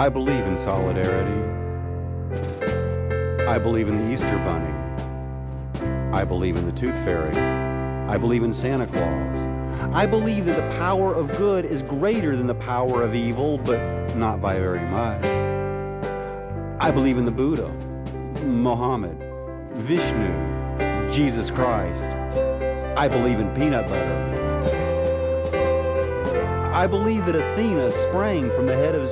I believe in solidarity. I believe in the Easter Bunny. I believe in the Tooth Fairy. I believe in Santa Claus. I believe that the power of good is greater than the power of evil, but not by very much. I believe in the Buddha, Muhammad, Vishnu, Jesus Christ. I believe in peanut butter. I believe that Athena sprang from the head of